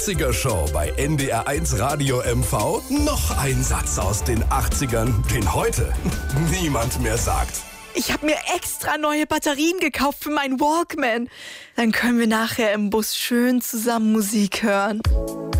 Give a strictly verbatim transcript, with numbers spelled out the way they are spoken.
achtziger Show bei N D R eins Radio M V. Noch ein Satz aus den achtzigern, den heute niemand mehr sagt. Ich habe mir extra neue Batterien gekauft für meinen Walkman. Dann können wir nachher im Bus schön zusammen Musik hören.